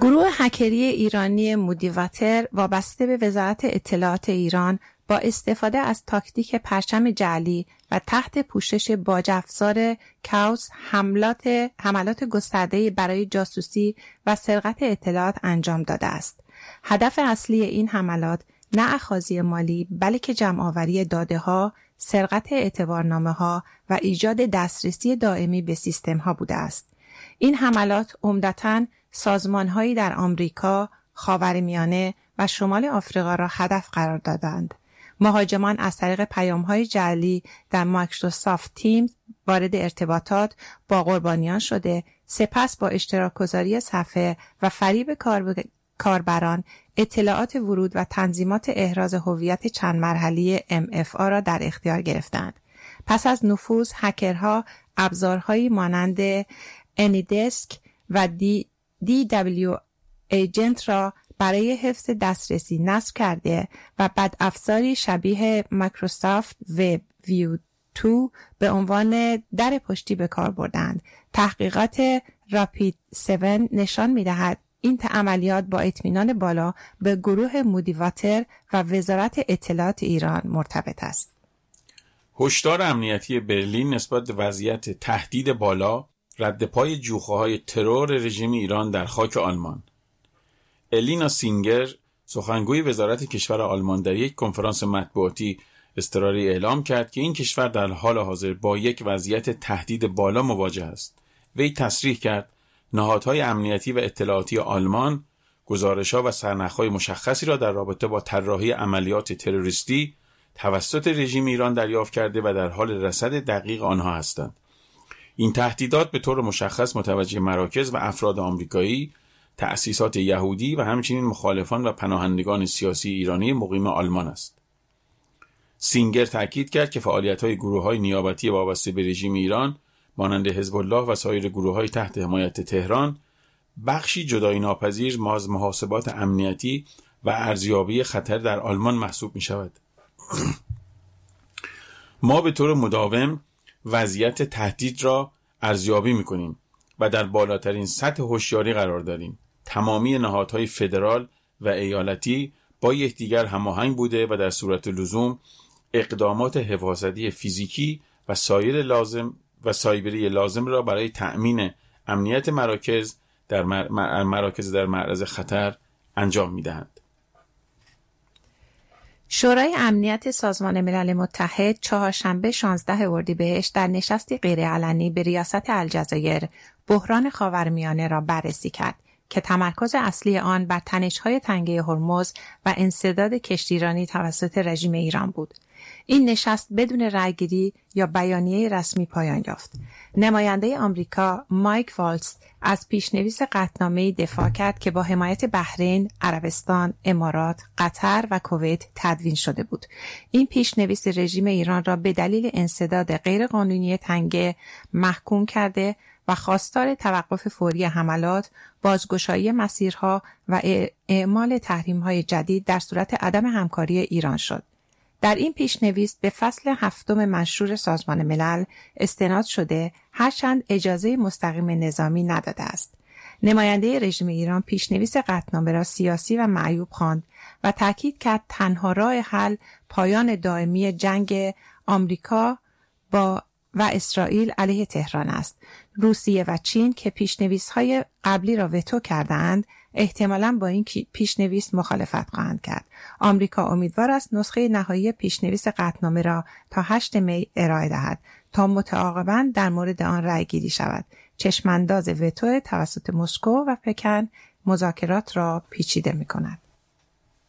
گروه هکری ایرانی مودیواتر وابسته به وزارت اطلاعات ایران با استفاده از تاکتیک پرچم جعلی و تحت پوشش باج‌افزار کاوس حملات گسترده‌ای برای جاسوسی و سرقت اطلاعات انجام داده است. هدف اصلی این حملات نه اخاذی مالی بلکه جمع‌آوری داده‌ها، سرقت اعتبارنامه‌ها و ایجاد دسترسی دائمی به سیستم‌ها بوده است. این حملات عمدتاً سازمان‌هایی در آمریکا، خاورمیانه و شمال آفریقا را هدف قرار دادند. مهاجمان از طریق پیام‌های جعلی در مایکروسافت تیمز وارد ارتباطات با قربانیان شده، سپس با اشتراک‌گذاری صفحه و فریب کاربران اطلاعات ورود و تنظیمات احراز هویت چند مرحله MFA را در اختیار گرفتند. پس از نفوذ، هکرها ابزارهایی مانند AnyDesk و DW Agent را برای حفظ دسترسی نصب کرده و بدافزاری شبیه مایکروسافت وب ویو 2 به عنوان در پشتی به کار بردند. تحقیقات راپید 7 نشان می‌دهد این عملیات با اطمینان بالا به گروه مودیواتر و وزارت اطلاعات ایران مرتبط است. هشدار امنیتی برلین نسبت به وضعیت تهدید بالا، رد پای جوخه‌های ترور رژیم ایران در خاک آلمان. الینا سینگر، سخنگوی وزارت کشور آلمان، در یک کنفرانس مطبوعاتی اضطراری اعلام کرد که این کشور در حال حاضر با یک وضعیت تهدید بالا مواجه است. وی تصریح کرد نهادهای امنیتی و اطلاعاتی آلمان گزارش‌ها و سرنخ‌های مشخصی را در رابطه با طراحی عملیات تروریستی توسط رژیم ایران دریافت کرده و در حال رصد دقیق آنها هستند. این تهدیدات به طور مشخص متوجه مراکز و افراد آمریکایی، تأسیسات یهودی و همچنین مخالفان و پناهندگان سیاسی ایرانی مقیم آلمان است. سینگر تأکید کرد که فعالیت‌های گروه‌های نیابتی وابسته به رژیم ایران مانند حزب الله و سایر گروه‌های تحت حمایت تهران بخشی جدایی ناپذیر از محاسبات امنیتی و ارزیابی خطر در آلمان محسوب می‌شود. ما به طور مداوم وضعیت تهدید را ارزیابی می‌کنیم و در بالاترین سطح هوشیاری قرار داریم. تمامی نهادهای فدرال و ایالتی با یکدیگر هماهنگ بوده و در صورت لزوم اقدامات حفاظتی فیزیکی و سایبری لازم را برای تأمین امنیت مراکز در معرض خطر انجام می‌دهند. شورای امنیت سازمان ملل متحد چهارشنبه 16 اردیبهشت در نشستی غیرعلنی به ریاست الجزایر بحران خاورمیانه را بررسی کرد که تمرکز اصلی آن بر تنش‌های تنگه هرمز و انسداد کشتیرانی توسط رژیم ایران بود. این نشست بدون رأیگیری یا بیانیه رسمی پایان یافت. نماینده آمریکا مایک والتز از پیشنویس قطعنامه‌ای دفاع کرد که با حمایت بحرین، عربستان، امارات، قطر و کویت تدوین شده بود. این پیشنویس رژیم ایران را به دلیل انسداد غیرقانونی تنگه محکوم کرده و خواستار توقف فوری حملات، بازگشایی مسیرها و اعمال تحریم‌های جدید در صورت عدم همکاری ایران شد. در این پیشنویس به فصل 7 منشور سازمان ملل استناد شده، هرچند اجازه مستقیم نظامی نداده است. نماینده رژیم ایران پیشنویس قطعنامه را سیاسی و معیوب خواند و تاکید کرد تنها راه حل پایان دائمی جنگ آمریکا و اسرائیل علیه تهران است. روسیه و چین که پیشنویس‌های قبلی را وتو کردند، احتمالاً با این پیشنویس مخالفت خواهند کرد. آمریکا امیدوار است نسخه نهایی پیشنویس قطعنامه را تا 8 می ارائه دهد تا متعاقباً در مورد آن رأی گیری شود. چشمانداز وتو توسط مسکو و پکن مذاکرات را پیچیده می‌کند.